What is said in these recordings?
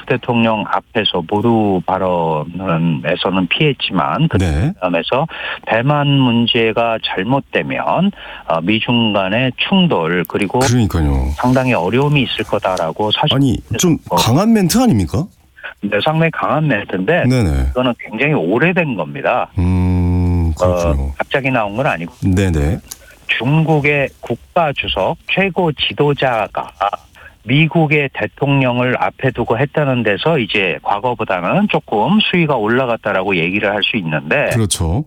대통령 앞에서 모두 발언에서는 피했지만 그 다음에서 대만 문제가 잘못되면 미중 간의 충돌 그리고 그러니까요. 상당히 어려움이 있을 거다라고 사실 아니 좀 강한 멘트 아닙니까? 네, 상당히 강한 멘트인데 이거는 굉장히 오래된 겁니다. 그렇군요. 갑자기 나온 건 아니고 네네. 중국의 국가주석 최고 지도자가 미국의 대통령을 앞에 두고 했다는 데서 이제 과거보다는 조금 수위가 올라갔다라고 얘기를 할 수 있는데 그렇죠.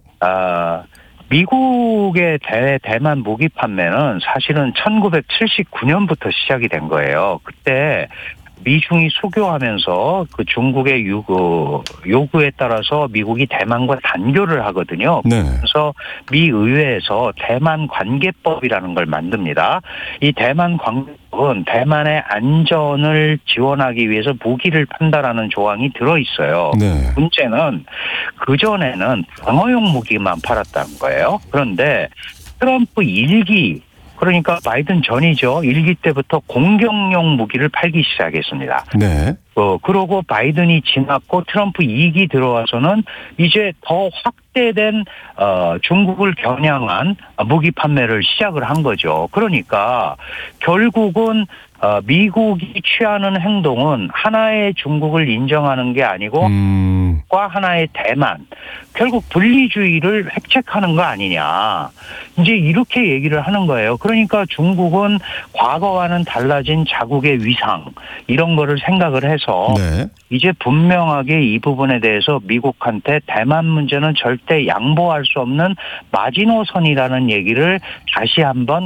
미국의 대만 무기 판매는 사실은 1979년부터 시작이 된 거예요. 그때 미중이 수교하면서 그 중국의 요구에 따라서 미국이 대만과 단교를 하거든요. 그래서 미 의회에서 대만 관계법이라는 걸 만듭니다. 이 대만 관계법은 대만의 안전을 지원하기 위해서 무기를 판다라는 조항이 들어있어요. 문제는 그전에는 방어용 무기만 팔았다는 거예요. 그런데 트럼프 1기 그러니까 바이든 전이죠. 1기 때부터 공격용 무기를 팔기 시작했습니다. 그러고 바이든이 지났고 트럼프 2기 들어와서는 이제 더 확대된 중국을 겨냥한 무기 판매를 시작을 한 거죠. 그러니까 결국은 미국이 취하는 행동은 하나의 중국을 인정하는 게 아니고 하나의 대만 결국 분리주의를 획책하는 거 아니냐. 이제 이렇게 얘기를 하는 거예요. 그러니까 중국은 과거와는 달라진 자국의 위상 이런 거를 생각을 해서 이제 분명하게 이 부분에 대해서 미국한테 대만 문제는 절대 양보할 수 없는 마지노선이라는 얘기를 다시 한번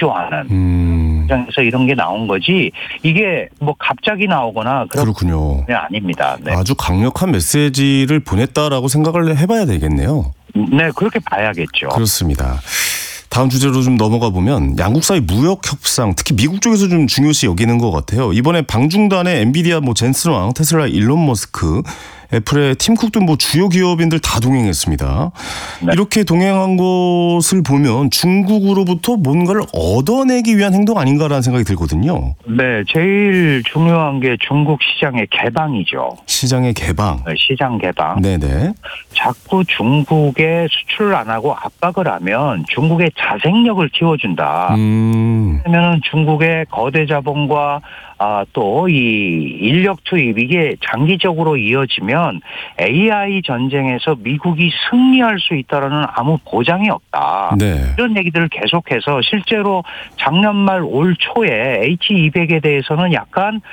강조하는 입장에서 이런 게 나온 거지 이게 뭐 갑자기 나오거나 그렇군요. 아닙니다. 아주 강력한 메시지를 보냈다라고 생각을 해봐야 되겠네요. 네, 그렇게 봐야겠죠. 그렇습니다. 다음 주제로 좀 넘어가 보면 양국 사이 무역 협상, 특히 미국 쪽에서 좀 중요시 여기는 것 같아요. 이번에 방중단에 엔비디아, 젠슨 왕, 테슬라, 일론 머스크, 애플의 팀 쿡 등 주요 기업인들 다 동행했습니다. 이렇게 동행한 것을 보면 중국으로부터 뭔가를 얻어내기 위한 행동 아닌가라는 생각이 들거든요. 네, 제일 중요한 게 중국 시장의 개방이죠. 시장의 개방. 시장 개방. 네네. 자꾸 중국에 수출을 안 하고 압박을 하면 중국의 자생력을 키워준다. 그러면 중국의 거대 자본과 또 이 인력 투입 이게 장기적으로 이어지면 AI 전쟁에서 미국이 승리할 수 있다라는 아무 보장이 없다. 이런 얘기들을 계속해서 실제로 작년 말 올 초에 H200에 대해서는 약간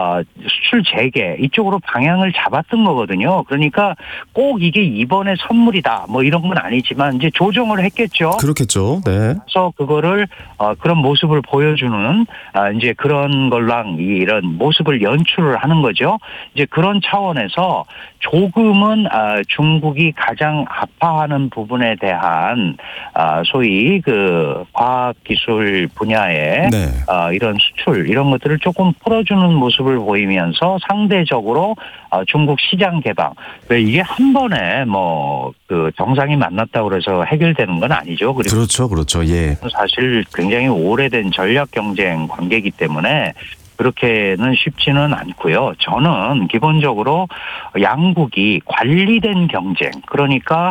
수출 재개 이쪽으로 방향을 잡았던 거거든요. 그러니까 꼭 이게 이번에 선물이다 뭐 이런 건 아니지만 이제 조정을 했겠죠. 그렇겠죠. 네. 그래서 그거를 그런 모습을 보여주는 이제 그런 걸랑 이런 모습을 연출을 하는 거죠. 이제 그런 차원에서 조금은 중국이 가장 아파하는 부분에 대한 소위 그 과학기술 분야의 이런 수출 이런 것들을 조금 풀어주는 모습을 보이면서 상대적으로 중국 시장 개방 이게 한 번에 뭐 그 정상이 만났다고 그래서 해결되는 건 아니죠. 그렇죠. 예. 사실 굉장히 오래된 전략 경쟁 관계이기 때문에 그렇게는 쉽지는 않고요. 저는 기본적으로 양국이 관리된 경쟁, 그러니까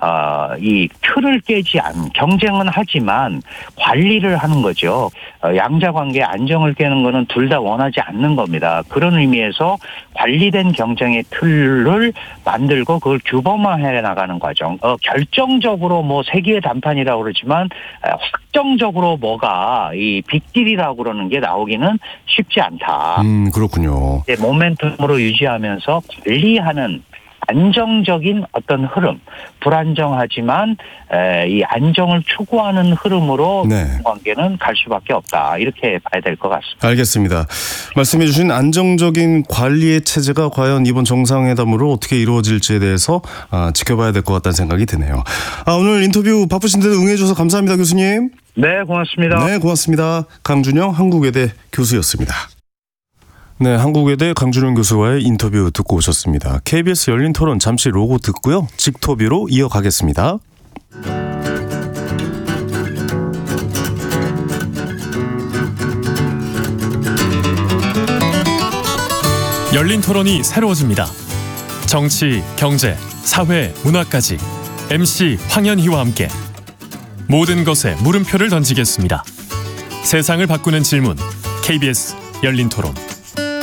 이 틀을 깨지 않은 경쟁은 하지만 관리를 하는 거죠. 양자 관계 안정을 깨는 거는 둘 다 원하지 않는 겁니다. 그런 의미에서 관리된 경쟁의 틀을 만들고 그걸 규범화해 나가는 과정. 결정적으로 뭐 세기의 단판이라고 그러지만 확정적으로 뭐가 이 빅딜이라고 그러는 게 나오기는 쉽지 않다. 그렇군요. 모멘텀으로 유지하면서 관리하는 안정적인 어떤 흐름, 불안정하지만 이 안정을 추구하는 흐름으로 관계는 갈 수밖에 없다. 이렇게 봐야 될 것 같습니다. 알겠습니다. 말씀해 주신 안정적인 관리의 체제가 과연 이번 정상회담으로 어떻게 이루어질지에 대해서 지켜봐야 될 것 같다는 생각이 드네요. 오늘 인터뷰 바쁘신데도 응해 주셔서 감사합니다, 교수님. 네, 고맙습니다. 네, 고맙습니다. 강준영 한국외대 교수였습니다. 네, 한국외대 강준영 교수와의 인터뷰 듣고 오셨습니다. KBS 열린 토론 잠시 로고 듣고요. 직토비로 이어가겠습니다. 열린 토론이 새로워집니다. 정치, 경제, 사회, 문화까지 MC 황현희와 함께 모든 것에 물음표를 던지겠습니다. 세상을 바꾸는 질문, KBS 열린 토론.